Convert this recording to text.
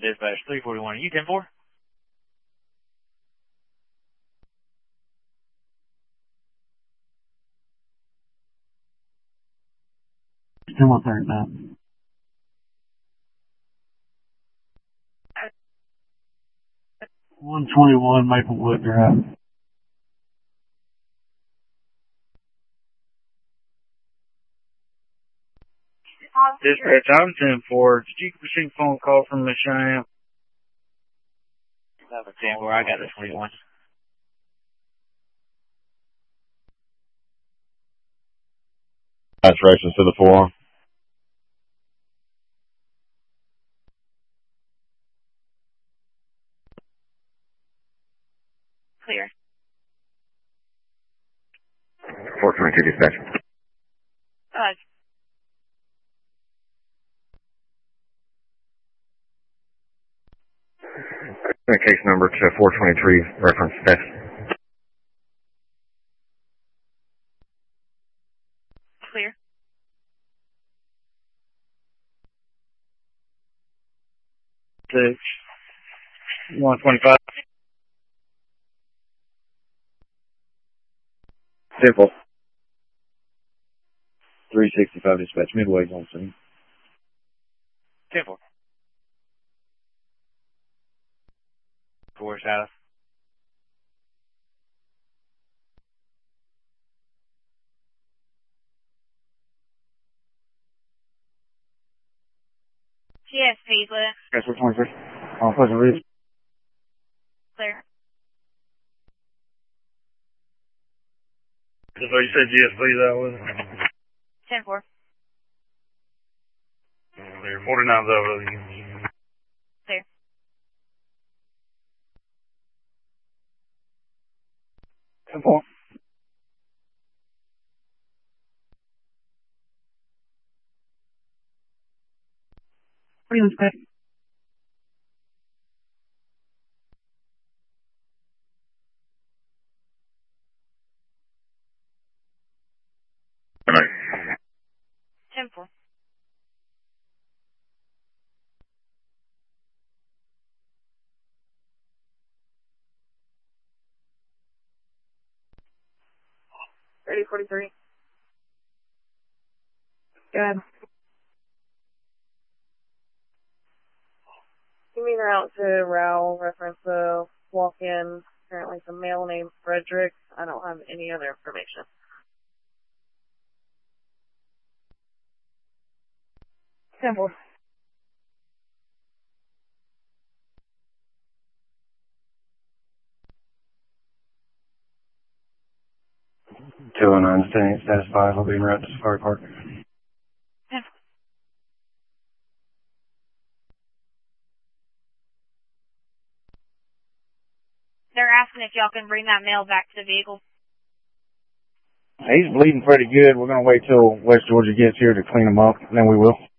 Dispatch 341. Are you 10-4? Still up there at that. 121 Maplewood Drive. Dispatch, I'm 10-4. Did you receive a phone call from Miss Cheyenne? 10-4, I got the 21. Directions to the forearm. Clear. 422 dispatch. Case number to 423, reference text. Clear. Six. 125. Simple. 365 dispatch. Midway's on scene. 10-4. 4 south. GSP, Liz. That's 423. On Pleasant Ridge. Clear. So you said GSP, that was it? 10-4. Clear. 49's over. Clear. 10-4. What do you expect? Good night. 10-4. Ready, 43. Good. You mean out to Rowell, reference a walk-in, apparently some male named Frederick. I don't have any other information. Simple. Two and nine, staying satisfied. I'll be in route to Safari Park. They're asking if y'all can bring that male back to the vehicle. He's bleeding pretty good. We're going to wait till West Georgia gets here to clean him up, and then we will.